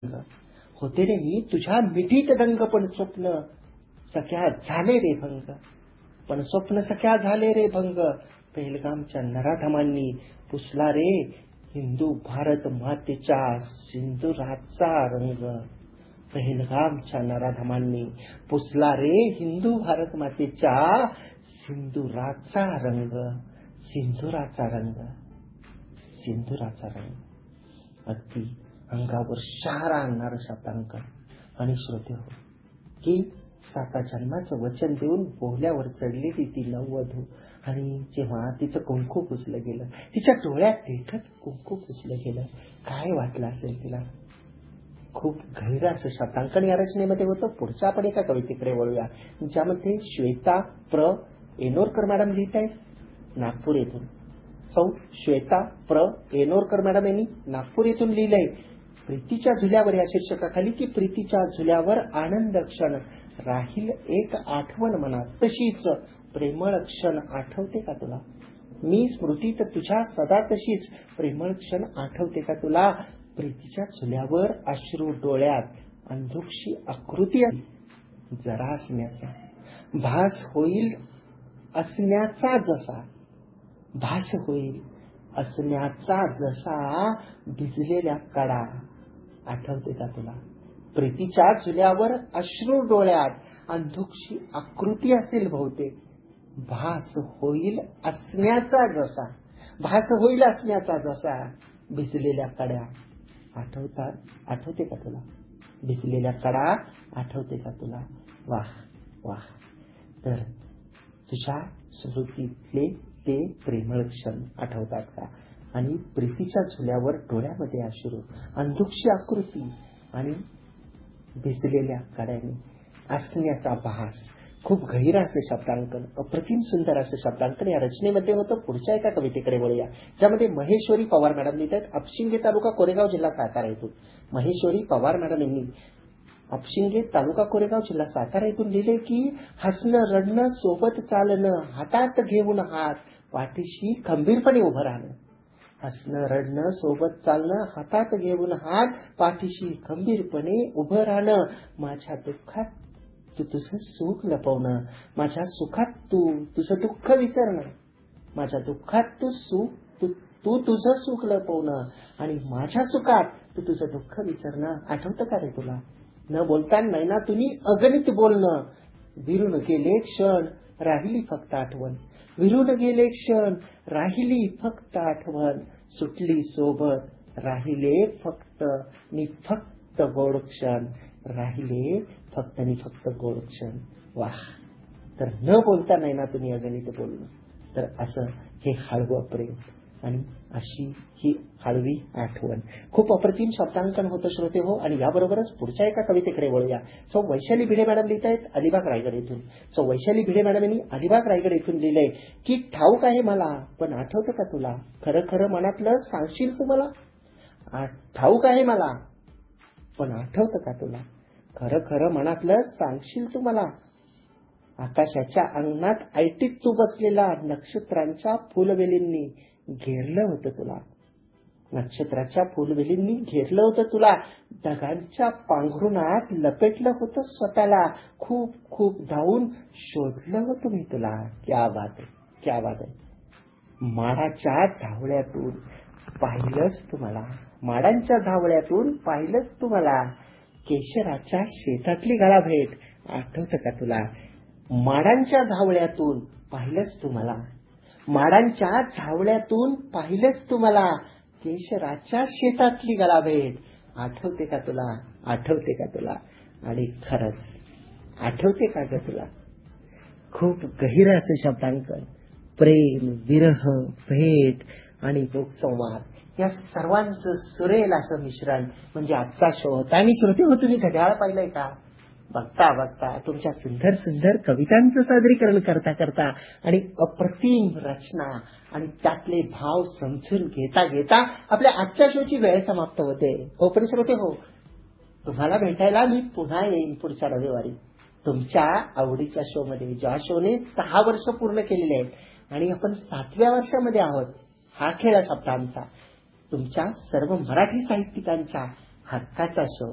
होते रे मी तुझ्या मिठीत दंग, पण स्वप्न सख्या झाले रे भंग. पण स्वप्न सख्या झाले रे भंग. पहलगामच्या नराधमांनी पुसला रे हिंदू भारत मातेच्या सिंदुराचा रंग. पहलगामच्या नराधमांनी पुसला रे हिंदू भारत मातेच्या सिंदुराचा रंग. सिंदुराचा रंग, सिंदुराचा रंग. अगदी अंगावर शहारा आणणारं शब्दांकन. आणि श्रोते हो, की 7 जन्माचं वचन देऊन बोहल्यावर चढलेली ती नववधू, आणि जेव्हा तिचं कुंकू पुसलं गेलं, तिच्या डोळ्यात देखत कुंकू पुसलं गेलं, काय वाटलं असेल तिला. खूप गहिरं असं शब्दांकन या रचनेमध्ये होतं. पुढच्या आपण एका कवितेकडे वळूया, ज्यामध्ये श्वेता प्र एनोरकर मॅडम लिहित आहेत नागपूर येथून. सौ श्वेता प्र एनोरकर मॅडम यांनी नागपूर येथून लिहिलंय प्रीतीच्या झुल्यावर या शीर्षकाखाली, की प्रीतीच्या झुल्यावर आनंद क्षण राहील एक आठवण मनात, तशीच प्रेमळ क्षण आठवते का तुला. मी स्मृतीत तुझ्या सदा तशीच प्रेमळ क्षण आठवते का तुला. प्रीतीच्या झुल्यावर अश्रू डोळ्यात, अंधुकशी आकृती जरा असण्याचा भास होईल असण्याचा जसा. भास होईल असण्याचा जसा भिजलेल्या कडा आठवते का तुला. प्रीतीच्या झुल्यावर अश्रू डोळ्यात, अंधुकशी आकृती असेल बहुतेक. भास होईल असण्याचा जसा, भास होईल असण्याचा जसा भिजलेल्या कड्या आठवतात. आठवते का तुला भिजलेल्या कडा, आठवते का तुला. वाह वाह. तर तुझ्या स्मृतीतले ते प्रेमळ क्षण आठवतात का. आणि प्रीतीच्या झुल्यावर डोळ्यामध्ये अश्रू, अंधुकशी आकृती आणि भिजलेल्या कड्याने असण्याचा भास. खूप गहिरं असं शब्दांकन, अप्रतिम सुंदर असं शब्दांकन या रचनेमध्ये होतं. पुढच्या एका कवितेकडे वळूया, ज्यामध्ये महेश्वरी पवार मॅडम लिहित आहेत अपशिंगे तालुका कोरेगाव जिल्हा सातारा येथून. महेश्वरी पवार मॅडम यांनी अपशिंगे तालुका कोरेगाव जिल्हा सातारा येथून लिहिले, की हसणं रडणं सोबत चालणं, हातात घेऊन हात पाठीशी खंबीरपणे उभं राहणं. हसणं रडणं सोबत चालणं, हातात घेऊन हात पाठीशी खंबीरपणे उभं राहणं. माझ्या दुःखात तू तुझं सुख लपवणं, माझ्या सुखात तू तुझं दुःख विसरणं. माझ्या दुःखात तू तुझं सुख लपवणं, आणि माझ्या सुखात तू तुझं दुःख विसरणं. आठवतं का रे तुला. न बोलता नैनातून अगणित बोलणं. विरून गेले क्षण राहिली फक्त आठवण. विरून गेले क्षण राहिली फक्त आठवण. सुटली सोबत राहिले फक्त नि फक्त गोड क्षण. राहिले फक्त नि फक्त गोड क्षण. वाह. तर न बोलता नैनातून अगणित बोलणं. तर असं हे हळवं प्रेम आणि अशी ही हळवी आठवण. खूप अप्रतिम शब्दांकन होतं श्रोते हो. आणि याबरोबरच पुढच्या एका कवितेकडे वळूया. सौ वैशाली भिडे मॅडम लिहित आहेत अलिबाग रायगड येथून. सौ वैशाली भिडे मॅडम यांनी अलिबाग रायगड येथून लिहिलंय, की ठाऊक आहे मला पण आठवतं का तुला. खरं खरं मनातलं सांगशील तू मला. ठाऊक आहे मला पण आठवतं का तुला. खरं खरं मनातलं सांगशील तू मला. आकाशाच्या अंगणात ऐटीत तू बसलेला, नक्षत्रांच्या फुलवेलींनी घेरलं होतं तुला. नक्षत्राच्या फुलवेलींनी घेरलं होतं तुला. ढगांच्या पांघरुणात लपेटलं होतं स्वतःला. खूप खूप धावून शोधलं होतं मी तुला. क्या बात आहे, क्या बात आहे. माडाच्या झावळ्यातून पाहिलंच तुम्हाला. माडांच्या झावळ्यातून पाहिलंच तुम्हाला. केशराच्या शेतातली गळाभेट आठवतं का तुला. माडांच्या झावळ्यातून पाहिलंच तुम्हाला. माडांच्या झावळ्यातून पाहिलंच तुम्हाला. केशराच्या शेतातली गळाभेट आठवते का तुला. आठवते का तुला. आणि खरंच आठवते का ग तुला. खूप गहिरं असं शब्दांकन. प्रेम, विरह, भेट आणि लोकसंवाद या सर्वांचं सुरेल असं मिश्रण म्हणजे आजचा शो होता. आणि श्रोते हो, तुम्ही घड्याळ पाहिलंय का. बघता बघता तुमच्या सुंदर सुंदर कवितांचं सादरीकरण करता करता आणि अप्रतिम रचना आणि त्यातले भाव समजून घेता घेता आपल्या आजच्या शोची वेळ समाप्त होते. हो पण श्रोते हो, तुम्हाला भेटायला मी पुन्हा येईन पुढच्या रविवारी तुमच्या आवडीच्या शो मध्ये, ज्या शोने 6 वर्ष पूर्ण केलेले आहेत आणि आपण 7व्या वर्षामध्ये आहोत. हा खेळ शब्दांचा तुमच्या सर्व मराठी साहित्यिकांच्या हक्काचा शो